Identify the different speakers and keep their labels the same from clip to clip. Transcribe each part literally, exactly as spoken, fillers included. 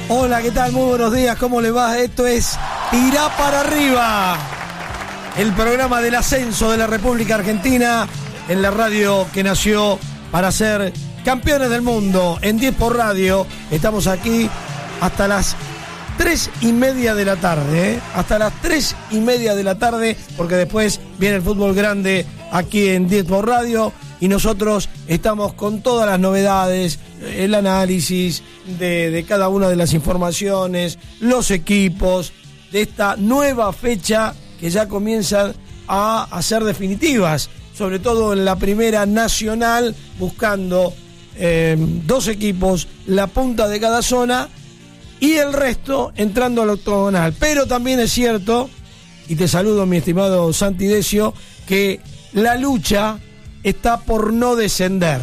Speaker 1: Hola, ¿qué tal? Muy buenos días, ¿cómo le va? Esto es Tirá para Arriba, el programa del ascenso de la República Argentina en la radio que nació para ser campeones del mundo. En diez por Radio, estamos aquí hasta las tres y media de la tarde, ¿eh? Hasta las tres y media de la tarde, porque después viene el fútbol grande aquí en diez por Radio. Y nosotros estamos con todas las novedades, el análisis de, de cada una de las informaciones, los equipos de esta nueva fecha que ya comienzan a, a ser definitivas, sobre todo en la Primera Nacional, buscando eh, dos equipos, la punta de cada zona y el resto entrando al octogonal. Pero también es cierto, y te saludo mi estimado Santi Decio, que la lucha está por no descender.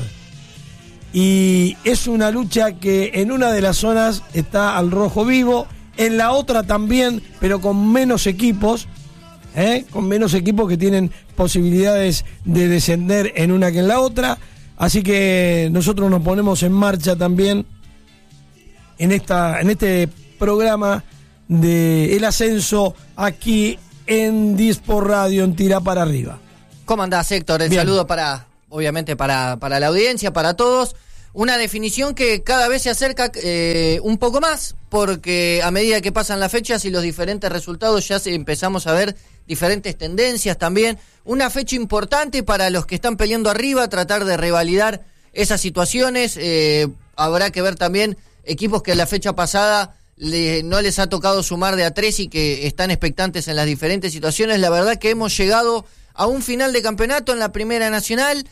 Speaker 1: Y es una lucha que en una de las zonas está al rojo vivo, en la otra también, pero con menos equipos, ¿eh? con menos equipos que tienen posibilidades de descender en una que en la otra. Así que nosotros nos ponemos en marcha también en, esta, en este programa de El Ascenso aquí en diez por Radio, en Tirá para Arriba.
Speaker 2: ¿Cómo andás, Héctor? El Bien. Saludo para, obviamente, para, para la audiencia, para todos. Una definición que cada vez se acerca eh, un poco más, porque a medida que pasan las fechas y los diferentes resultados ya se, empezamos a ver diferentes tendencias también. Una fecha importante para los que están peleando arriba, tratar de revalidar esas situaciones. Eh, habrá que ver también equipos que la fecha pasada le, no les ha tocado sumar de a tres y que están expectantes en las diferentes situaciones. La verdad que hemos llegado a un final de campeonato en la Primera Nacional,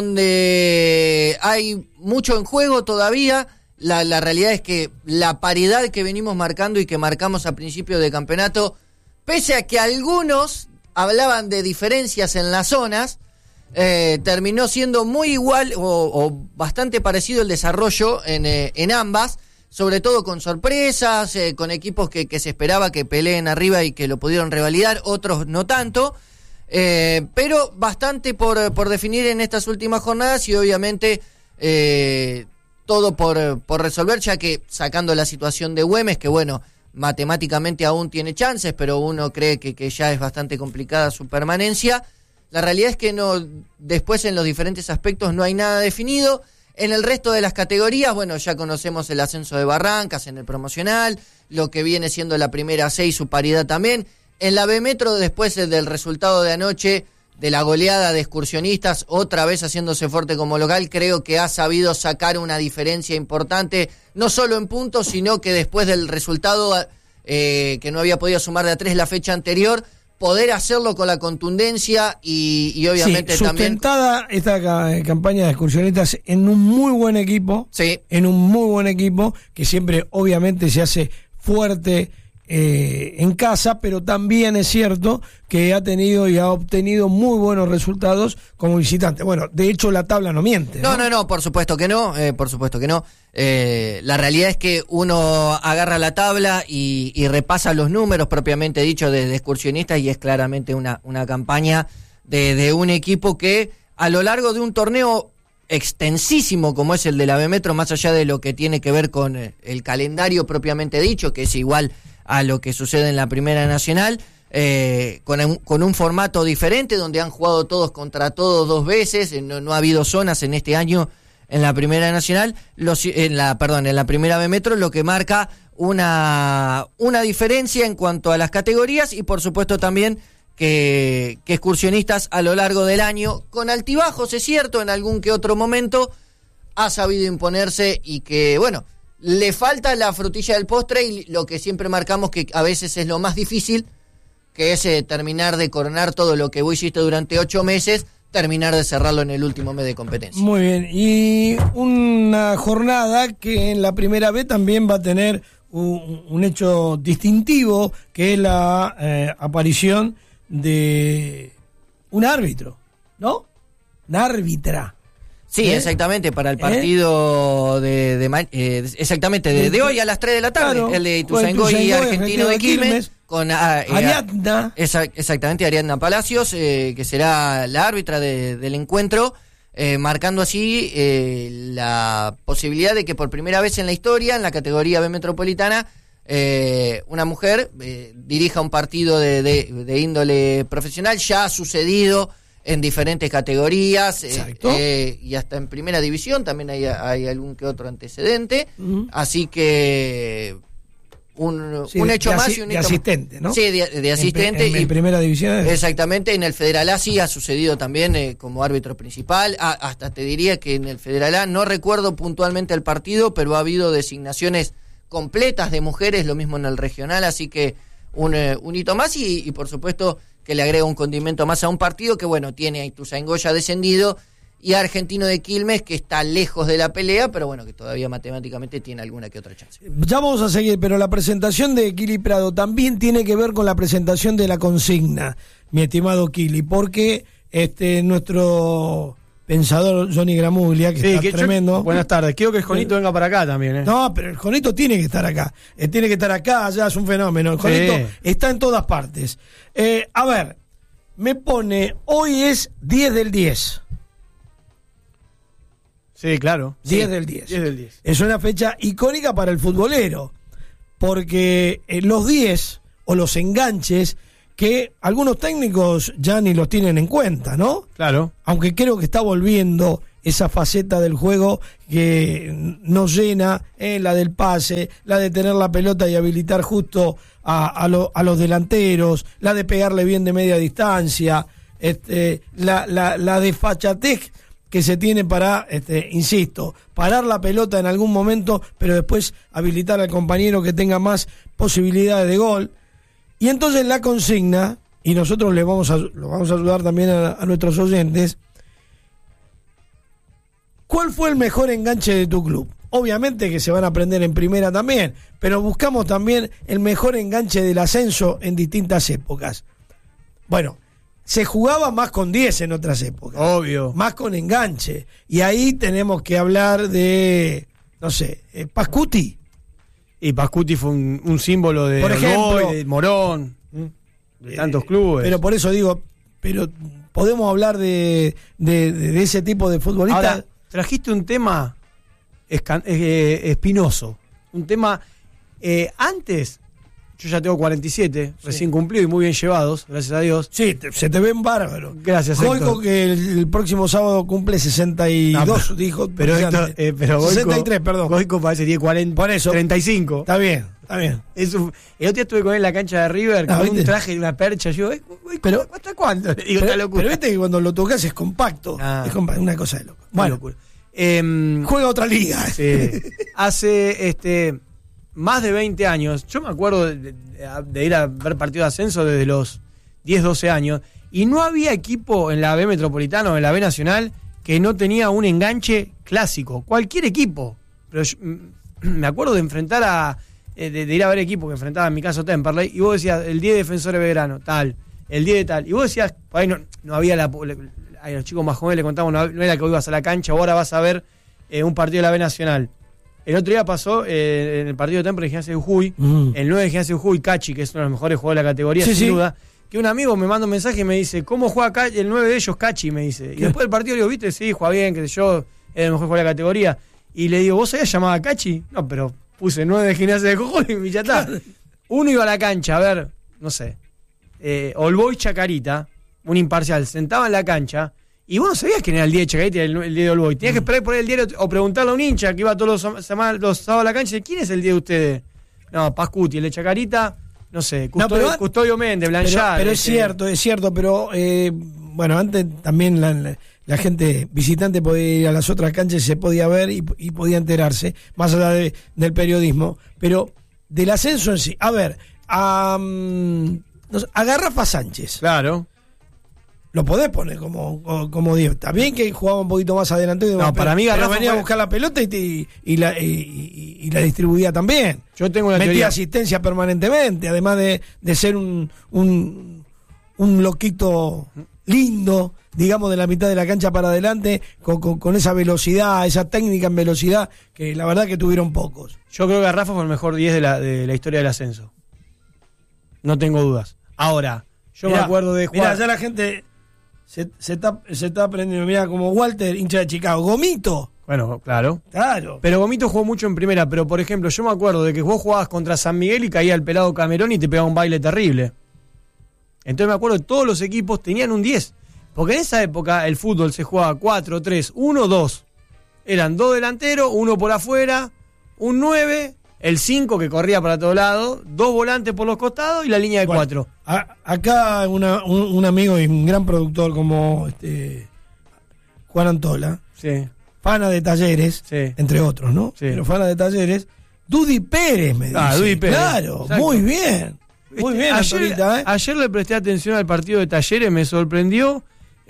Speaker 2: donde hay mucho en juego todavía. La, la realidad es que la paridad que venimos marcando y que marcamos a principio de campeonato, pese a que algunos hablaban de diferencias en las zonas, eh, terminó siendo muy igual o, o bastante parecido el desarrollo en, eh, en ambas, sobre todo con sorpresas, eh, con equipos que, que se esperaba que peleen arriba y que lo pudieron revalidar, otros no tanto. Eh, pero bastante por, por definir en estas últimas jornadas y obviamente eh, todo por, por resolver, ya que sacando la situación de Güemes, que bueno, matemáticamente aún tiene chances, pero uno cree que, que ya es bastante complicada su permanencia. La realidad es que no, después en los diferentes aspectos no hay nada definido. En el resto de las categorías, bueno, ya conocemos el ascenso de Barrancas en el promocional, lo que viene siendo la primera C y su paridad también. En la B Metro, después del resultado de anoche, de la goleada de Excursionistas, otra vez haciéndose fuerte como local, creo que ha sabido sacar una diferencia importante, no solo en puntos, sino que después del resultado eh, que no había podido sumar de a tres la fecha anterior, poder hacerlo con la contundencia y, y obviamente
Speaker 1: sí, sustentada
Speaker 2: también...
Speaker 1: esta ca- campaña de Excursionistas en un muy buen equipo,
Speaker 2: sí.
Speaker 1: en un muy buen equipo, que siempre obviamente se hace fuerte Eh, en casa, pero también es cierto que ha tenido y ha obtenido muy buenos resultados como visitante. Bueno, de hecho la tabla no miente. No,
Speaker 2: no, no, no por supuesto que no, eh, por supuesto que no. Eh, la realidad es que uno agarra la tabla y, y repasa los números propiamente dicho de, de Excursionistas y es claramente una, una campaña de, de un equipo que a lo largo de un torneo extensísimo como es el de la B Metro, más allá de lo que tiene que ver con el calendario propiamente dicho, que es igual a lo que sucede en la Primera Nacional, eh, con, un, con un formato diferente, donde han jugado todos contra todos dos veces, no, no ha habido zonas en este año en la Primera Nacional, los, en la perdón, en la Primera B Metro, lo que marca una, una diferencia en cuanto a las categorías y por supuesto también que, que Excursionistas a lo largo del año, con altibajos es cierto, en algún que otro momento, ha sabido imponerse y que, bueno, le falta la frutilla del postre y lo que siempre marcamos que a veces es lo más difícil, que es eh, terminar de coronar todo lo que vos hiciste durante ocho meses, terminar de cerrarlo en el último mes de competencia.
Speaker 1: Muy bien, y una jornada que en la primera B también va a tener un, un hecho distintivo, que es la eh, aparición de un árbitro, ¿no? Una árbitra.
Speaker 2: Sí,
Speaker 1: ¿Eh?
Speaker 2: exactamente, para el partido ¿Eh? de, de eh, exactamente de, de hoy a las tres de la tarde, claro, el de Ituzaingó y Argentino de Quilmes, Quilmes con ah, eh,
Speaker 1: Ariadna.
Speaker 2: Esa, exactamente, Ariadna Palacios, eh, que será la árbitra de, del encuentro. eh, marcando así eh, la posibilidad de que por primera vez en la historia, en la categoría B metropolitana, eh, una mujer eh, dirija un partido de, de, de índole profesional. Ya ha sucedido en diferentes categorías eh, eh, y hasta en primera división también hay, hay algún que otro antecedente, uh-huh. Así que un, sí, un hecho
Speaker 1: de,
Speaker 2: más
Speaker 1: asi-
Speaker 2: y un
Speaker 1: de
Speaker 2: hecho
Speaker 1: asistente, ¿no?
Speaker 2: Sí, de, de asistente.
Speaker 1: En, en,
Speaker 2: y,
Speaker 1: en primera división.
Speaker 2: Exactamente, en el Federal A sí ha sucedido también eh, como árbitro principal, ah, hasta te diría que en el Federal A, no recuerdo puntualmente el partido, pero ha habido designaciones completas de mujeres, lo mismo en el regional, así que un, eh, un hito más y, y por supuesto que le agrega un condimento más a un partido que, bueno, tiene a Ituzaingó ya descendido y a Argentino de Quilmes, que está lejos de la pelea, pero bueno, que todavía matemáticamente tiene alguna que otra chance.
Speaker 1: Ya vamos a seguir, pero la presentación de Kili Prado también tiene que ver con la presentación de la consigna, mi estimado Kili, porque este nuestro pensador Johnny Gramuglia, que sí, está que tremendo.
Speaker 3: Yo, buenas tardes, quiero que el Jonito venga para acá también. ¿eh?
Speaker 1: No, pero el Jonito tiene que estar acá. Él tiene que estar acá, allá es un fenómeno. El Jonito sí. Está en todas partes. Eh, a ver, me pone, hoy es diez del diez.
Speaker 3: Sí, claro.
Speaker 1: diez
Speaker 3: sí.
Speaker 1: del diez.
Speaker 3: diez del diez.
Speaker 1: Es una fecha icónica para el futbolero, porque eh, los diez o los enganches que algunos técnicos ya ni los tienen en cuenta, ¿no?
Speaker 3: Claro.
Speaker 1: Aunque creo que está volviendo esa faceta del juego que nos llena, eh, la del pase, la de tener la pelota y habilitar justo a, a, lo, a los delanteros, la de pegarle bien de media distancia, este, la, la, la desfachatez que se tiene para, este, insisto, parar la pelota en algún momento, pero después habilitar al compañero que tenga más posibilidades de gol. Y entonces la consigna, y nosotros le vamos a, lo vamos a ayudar también a, a nuestros oyentes, ¿cuál fue el mejor enganche de tu club? Obviamente que se van a aprender en primera también, pero buscamos también el mejor enganche del ascenso en distintas épocas. Bueno, se jugaba más con diez en otras épocas.
Speaker 3: Obvio.
Speaker 1: Más con enganche. Y ahí tenemos que hablar de, no sé, eh, Pascuti.
Speaker 3: Y Pascuti fue un, un símbolo de
Speaker 1: por ejemplo,
Speaker 3: Orgoy, de Morón, de tantos clubes.
Speaker 1: Pero por eso digo, pero podemos hablar de, de, de, de ese tipo de futbolistas.
Speaker 3: Ahora, trajiste un tema escan, eh, espinoso. Un tema, eh, antes, yo ya tengo cuarenta y siete, sí. Recién cumplido y muy bien llevados, gracias a Dios.
Speaker 1: Sí, te, se te ven bárbaro.
Speaker 3: Gracias,
Speaker 1: Goico,
Speaker 3: Héctor.
Speaker 1: que el, el próximo sábado cumple sesenta y dos, no, pero, dijo.
Speaker 3: Pero, Héctor, eh, pero Goico,
Speaker 1: sesenta y tres, perdón.
Speaker 3: Goico parece que tiene cuarenta,
Speaker 1: por eso,
Speaker 3: treinta y cinco.
Speaker 1: Está bien, está bien.
Speaker 3: Es un, el otro día estuve con él en la cancha de River,
Speaker 1: ah,
Speaker 3: con
Speaker 1: ¿viste?
Speaker 3: un traje de una percha. Yo, Goico,
Speaker 1: pero,
Speaker 3: ¿hasta cuándo? Digo,
Speaker 1: pero,
Speaker 3: locura.
Speaker 1: pero viste que cuando lo tocas es compacto.
Speaker 3: Ah,
Speaker 1: es compa- una cosa de loco. Bueno,
Speaker 3: locura. Eh,
Speaker 1: juega otra liga.
Speaker 3: Sí. Hace este más de veinte años, yo me acuerdo de, de, de ir a ver partidos de ascenso desde los diez, doce años, y no había equipo en la B Metropolitana o en la B Nacional que no tenía un enganche clásico. Cualquier equipo. Pero yo, me acuerdo de enfrentar a. De, de ir a ver equipos que enfrentaban, en mi caso, Temperley, y vos decías, el diez de Defensores Belgrano, tal, el diez de tal. Y vos decías, por ahí no, no había la. A los chicos más jóvenes le contaban, no, no era que hoy ibas a la cancha, ahora vas a ver eh, un partido de la B Nacional. El otro día pasó eh, en el partido de Temperley de Gimnasia de Jujuy, mm. el nueve de Gimnasia de Jujuy, Cachi, que es uno de los mejores jugadores de la categoría, sí, sin sí. duda, que un amigo me manda un mensaje y me dice, ¿cómo juega Cachi? El nueve de ellos, Cachi, me dice. Y después del partido le digo, ¿viste? Sí, juega bien, que sé yo, es el mejor jugador de la categoría. Y le digo, ¿vos sabías llamar a Cachi? No, pero puse nueve de Gimnasia de Jujuy y ya está. Uno iba a la cancha a ver, no sé, eh, Olboy Chacarita, un imparcial, sentaba en la cancha. Y vos no sabías quién era el diez de Chacarita y el, el diez de Olboy. Tenías que esperar por ahí el diario o preguntarle a un hincha que iba todos los, semanas, los sábados a la cancha y decir, ¿quién es el diez de ustedes? No, Pascuti, el de Chacarita, no sé, Custodio, no, pero, Custodio Méndez, Blanchard.
Speaker 1: Pero, pero es cierto, es cierto, pero eh, bueno, antes también la, la, la gente visitante podía ir a las otras canchas y se podía ver y, y podía enterarse, más allá de, del periodismo. Pero del ascenso en sí, a ver, a, um, no sé, a Garrafa Sánchez.
Speaker 3: Claro.
Speaker 1: Lo podés poner como, como diez. Está bien que jugaba un poquito más adelante.
Speaker 3: No, para mí Garrafa
Speaker 1: venía
Speaker 3: fue...
Speaker 1: a buscar la pelota y, y, y, la, y, y, y la distribuía también.
Speaker 3: Yo tengo una
Speaker 1: Metía
Speaker 3: teoría.
Speaker 1: asistencia permanentemente, además de, de ser un, un, un loquito lindo, digamos, de la mitad de la cancha para adelante, con, con, con esa velocidad, esa técnica en velocidad, que la verdad que tuvieron pocos.
Speaker 3: Yo creo que Garrafa fue el mejor diez de la, de la historia del ascenso. No tengo dudas. Ahora, yo mirá, me acuerdo de jugar...
Speaker 1: Mirá, ya la gente... Se, se, está, se está aprendiendo, mira, como Walter, hincha de Chicago. Gomito.
Speaker 3: Bueno, claro.
Speaker 1: Claro.
Speaker 3: Pero Gomito jugó mucho en primera, pero por ejemplo, yo me acuerdo de que vos jugabas contra San Miguel y caía el pelado Camerón y te pegaba un baile terrible. Entonces me acuerdo que todos los equipos tenían un diez. Porque en esa época el fútbol se jugaba cuatro, tres, uno, dos. Eran dos delanteros, uno por afuera, un nueve, el cinco que corría para todos lados, dos volantes por los costados y la línea de
Speaker 1: bueno,
Speaker 3: cuatro.
Speaker 1: A, acá una, un, un amigo y un gran productor como este Juan Antola.
Speaker 3: Sí.
Speaker 1: Fana de Talleres, sí. entre otros, ¿no? Sí. Pero Fana de Talleres. Dudy Pérez me dice.
Speaker 3: Ah, Dudy Pérez.
Speaker 1: Claro, exacto. Muy bien. Muy bien,
Speaker 3: ayer,
Speaker 1: Antolita, ¿eh?
Speaker 3: Ayer le presté atención al partido de Talleres, me sorprendió.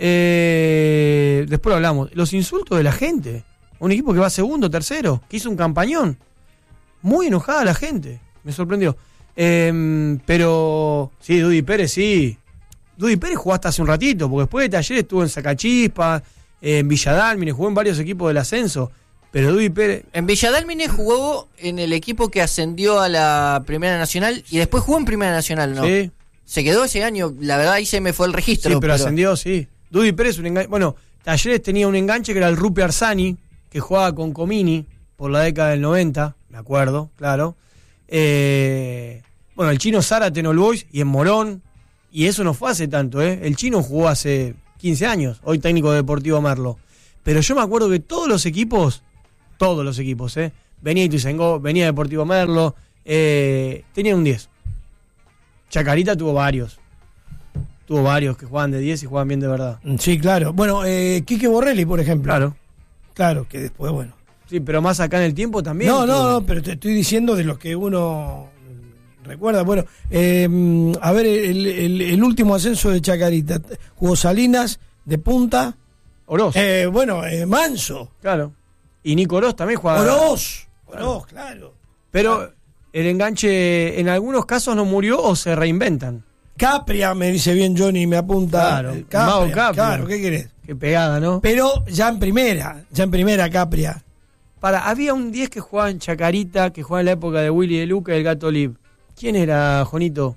Speaker 3: Eh, después lo hablamos. Los insultos de la gente. Un equipo que va segundo, tercero, que hizo un campañón. Muy enojada la gente. Me sorprendió. Eh, pero, sí, Dudy Pérez, sí. Dudy Pérez jugó hasta hace un ratito, porque después de Talleres estuvo en Sacachispa, en Villadálmine, jugó en varios equipos del ascenso, pero Dudy Pérez...
Speaker 2: En Villadálmine jugó en el equipo que ascendió a la Primera Nacional y después jugó en Primera Nacional, ¿no?
Speaker 3: Sí.
Speaker 2: Se quedó ese año, la verdad ahí se me fue el registro.
Speaker 3: Sí, pero, pero... ascendió, sí. Dudy Pérez, un enganche... Bueno, Talleres tenía un enganche que era el Rupi Arzani, que jugaba con Comini por la década del noventa, me acuerdo, claro. Eh... Bueno, el chino Zárate en All Boys y en Morón, y eso no fue hace tanto, ¿eh? El chino jugó hace... quince años, hoy técnico de Deportivo Merlo. Pero yo me acuerdo que todos los equipos, todos los equipos, ¿eh? venía Ituzaingó, venía Deportivo Merlo, eh, tenían un diez. Chacarita tuvo varios. Tuvo varios que jugaban de diez y jugaban bien de verdad.
Speaker 1: Sí, claro. Bueno, eh, Quique Borrelli, por ejemplo.
Speaker 3: Claro.
Speaker 1: Claro, que después, bueno.
Speaker 3: Sí, pero más acá en el tiempo también.
Speaker 1: No, no, no, pero te estoy diciendo de los que uno recuerda. Bueno, eh, a ver, el, el, el último ascenso de Chacarita. Jugó Salinas, de punta.
Speaker 3: Oroz.
Speaker 1: Eh, bueno, eh, Manso.
Speaker 3: Claro. Y Nico Oroz también jugaba.
Speaker 1: Oroz. Oroz, claro.
Speaker 3: Pero
Speaker 1: claro.
Speaker 3: El enganche en algunos casos no murió o se reinventan.
Speaker 1: Capria, me dice bien Johnny, me apunta.
Speaker 3: Claro,
Speaker 1: eh, Capria,
Speaker 3: Mago Capria.
Speaker 1: Claro, ¿qué querés?
Speaker 3: Qué pegada, ¿no?
Speaker 1: Pero ya en primera, ya en primera Capria.
Speaker 3: Para, había un diez que jugaba en Chacarita, que jugaba en la época de Willy de Luca y el Gato Lib. ¿Quién era, Jonito?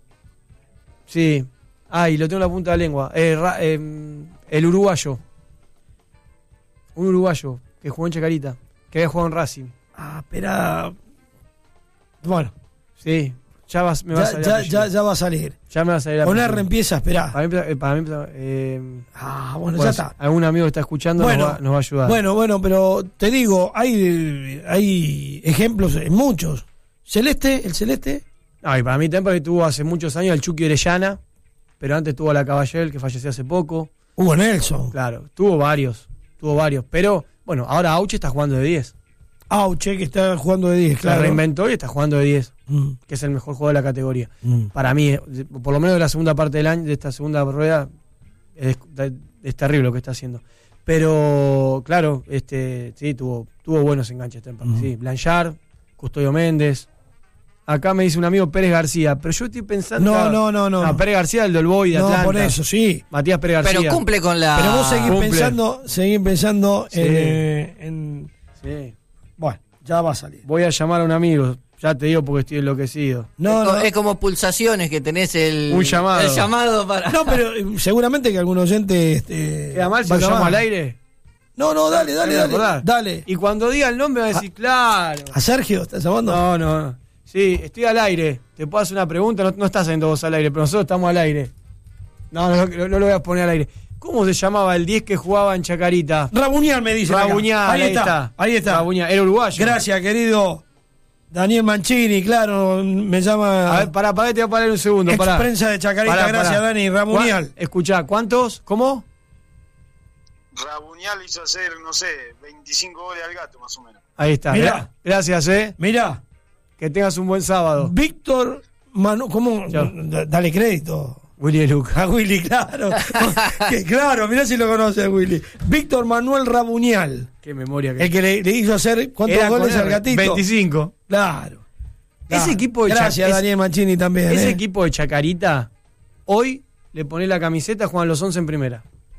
Speaker 3: Sí. Ay, lo tengo en la punta de la lengua. Eh, ra, eh, el uruguayo. Un uruguayo que jugó en Chacarita, que había jugado en Racing.
Speaker 1: Ah, espera. Bueno.
Speaker 3: Sí. Ya, vas, me va
Speaker 1: ya,
Speaker 3: a salir
Speaker 1: ya, ya, ya va a salir.
Speaker 3: Ya me va a salir.
Speaker 1: Con R empieza, esperá.
Speaker 3: Para mí, para mí eh,
Speaker 1: ah, bueno,
Speaker 3: pues,
Speaker 1: ya está.
Speaker 3: Algún amigo que está escuchando
Speaker 1: bueno,
Speaker 3: nos, va, nos va a ayudar.
Speaker 1: Bueno, bueno, pero te digo, hay, hay ejemplos en muchos. Celeste, el Celeste.
Speaker 3: No, y para mí también, porque tuvo hace muchos años el Chucky Orellana, pero antes tuvo a la Caballel, que falleció hace poco.
Speaker 1: Hugo Nelson.
Speaker 3: Claro, tuvo varios, tuvo varios. Pero, bueno, ahora Auche está jugando de diez.
Speaker 1: Auche, que está jugando de diez, claro.
Speaker 3: Se reinventó y está jugando de diez,
Speaker 1: mm.
Speaker 3: que es el mejor jugador de la categoría.
Speaker 1: Mm.
Speaker 3: Para mí, por lo menos de la segunda parte del año, de esta segunda rueda, es, es terrible lo que está haciendo. Pero, claro, este sí, tuvo, tuvo buenos enganches. Mm. Sí, Blanchard, Custodio Méndez. Acá me dice un amigo Pérez García, pero yo estoy pensando...
Speaker 1: No, no, no, no.
Speaker 3: no Pérez García, el del Boy de Atlanta.
Speaker 1: No, por eso, sí.
Speaker 3: Matías Pérez García.
Speaker 2: Pero cumple con la...
Speaker 1: Pero vos seguís
Speaker 3: cumple.
Speaker 1: pensando, seguís pensando
Speaker 3: sí.
Speaker 1: en, eh, en...
Speaker 3: Sí.
Speaker 1: Bueno, ya va a salir.
Speaker 3: Voy a llamar a un amigo, ya te digo porque estoy enloquecido.
Speaker 1: No,
Speaker 2: es,
Speaker 1: no.
Speaker 2: co- es como pulsaciones que tenés el...
Speaker 3: Un llamado.
Speaker 2: El llamado para...
Speaker 1: No, pero eh, seguramente que algún oyente... Este,
Speaker 3: ¿Queda mal si
Speaker 1: va
Speaker 3: lo
Speaker 1: a
Speaker 3: llamo
Speaker 1: llamar.
Speaker 3: al aire?
Speaker 1: No, no, dale, dale,
Speaker 3: ¿Me
Speaker 1: dale.
Speaker 3: acordás?
Speaker 1: Dale.
Speaker 3: Y cuando diga el nombre va a decir, claro.
Speaker 1: ¿A Sergio estás llamando?
Speaker 3: No, no, no. Sí, estoy al aire. Te puedo hacer una pregunta, no, no estás haciendo vos al aire, pero nosotros estamos al aire. No, no, no, no lo voy a poner al aire. ¿Cómo se llamaba el diez que jugaba en Chacarita?
Speaker 1: Rabuñal me dice.
Speaker 3: Rabuñal,
Speaker 1: ahí,
Speaker 3: ahí
Speaker 1: está,
Speaker 3: está.
Speaker 1: Ahí está.
Speaker 3: Rabuñal, era uruguayo.
Speaker 1: Gracias, querido Daniel Mancini, claro, me llama.
Speaker 3: A ver, pará, pará, te voy a parar un segundo.
Speaker 1: Ex
Speaker 3: Pará.
Speaker 1: prensa de Chacarita,
Speaker 3: Pará,
Speaker 1: gracias,
Speaker 3: pará.
Speaker 1: Dani. Rabuñal.
Speaker 3: Escuchá, ¿cuántos? ¿Cómo?
Speaker 4: Rabuñal hizo hacer, no sé, veinticinco goles al Gato, más o menos.
Speaker 3: Ahí está.
Speaker 1: Mirá.
Speaker 3: Gracias, eh.
Speaker 1: Mirá,
Speaker 3: Que tengas un buen sábado.
Speaker 1: Víctor Manu, ¿cómo?
Speaker 3: Chao.
Speaker 1: D- Dale crédito.
Speaker 3: Willy de Luca.
Speaker 1: A Willy, claro. Que, claro, mirá si lo conoce Willy. Víctor Manuel Rabuñal,
Speaker 3: Qué memoria que
Speaker 1: el que le, le hizo hacer cuántos
Speaker 3: Era con
Speaker 1: goles al
Speaker 3: R,
Speaker 1: gatito.
Speaker 3: veinticinco.
Speaker 1: Claro.
Speaker 3: Ese
Speaker 1: Claro.
Speaker 3: equipo de
Speaker 1: Gracias,
Speaker 3: Chac-
Speaker 1: Daniel Mancini también.
Speaker 3: Ese
Speaker 1: eh.
Speaker 3: equipo de Chacarita, hoy le ponés la camiseta, juegan los once en primera.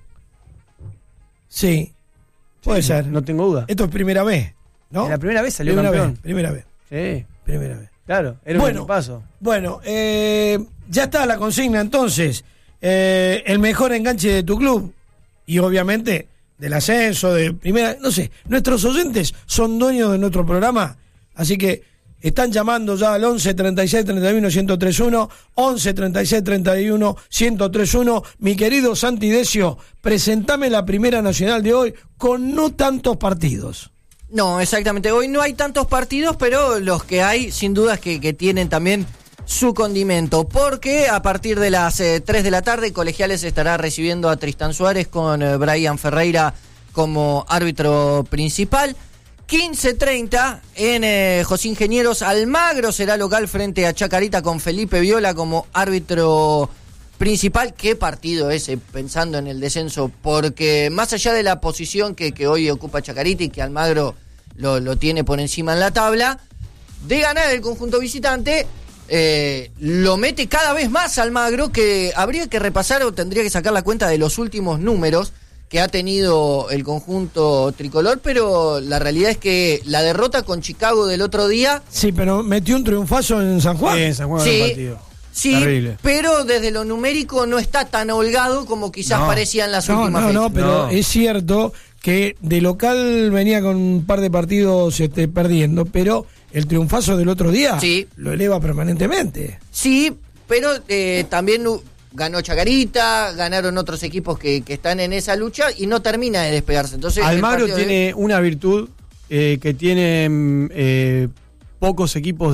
Speaker 1: Sí, puede
Speaker 3: Sí,
Speaker 1: ser.
Speaker 3: No tengo duda.
Speaker 1: Esto es primera vez, ¿no?
Speaker 3: En la primera vez salió
Speaker 1: primera
Speaker 3: campeón.
Speaker 1: vez, primera vez,
Speaker 3: Sí,
Speaker 1: primera vez.
Speaker 3: claro, era
Speaker 1: Bueno.
Speaker 3: un paso.
Speaker 1: Bueno, eh, ya está la consigna entonces. eh, el mejor enganche de tu club. Y obviamente del ascenso, de primera, no sé, nuestros oyentes son dueños de nuestro programa, así que están llamando ya al once treinta y seis treinta y uno ciento treinta y uno, once treinta y seis treinta y uno ciento treinta y uno. Mi querido Santi Decio, presentame la Primera Nacional de hoy con no tantos partidos.
Speaker 2: No, exactamente, hoy no hay tantos partidos, pero los que hay, sin dudas que, que tienen también su condimento, porque a partir de las eh, tres de la tarde, Colegiales estará recibiendo a Tristán Suárez con eh, Brian Ferreira como árbitro principal. quince treinta en eh, José Ingenieros, Almagro será local frente a Chacarita con Felipe Viola como árbitro principal. Qué partido ese, pensando en el descenso, porque más allá de la posición que, que hoy ocupa Chacarita y que Almagro lo, lo tiene por encima en la tabla, de ganar el conjunto visitante, eh, lo mete cada vez más Almagro, que habría que repasar o tendría que sacar la cuenta de los últimos números que ha tenido el conjunto tricolor, pero la realidad es que la derrota con Chicago del otro día...
Speaker 1: Sí, pero metió un triunfazo en San Juan.
Speaker 3: Sí, en San Juan
Speaker 2: Sí,
Speaker 3: el partido.
Speaker 2: Sí,
Speaker 3: terrible.
Speaker 2: Pero desde lo numérico no está tan holgado como quizás
Speaker 3: No.
Speaker 2: parecía en las
Speaker 1: No,
Speaker 2: últimas
Speaker 1: no,
Speaker 2: fechas.
Speaker 1: no, pero
Speaker 3: No.
Speaker 1: es cierto que de local venía con un par de partidos este, perdiendo, pero el triunfazo del otro día
Speaker 2: Sí.
Speaker 1: lo eleva permanentemente.
Speaker 2: Sí, pero eh, también uh, ganó Chacarita, ganaron otros equipos que, que están en esa lucha y no termina de despegarse. Entonces, el
Speaker 3: Almagro
Speaker 2: partido de-
Speaker 3: tiene una virtud eh, que tienen eh, pocos equipos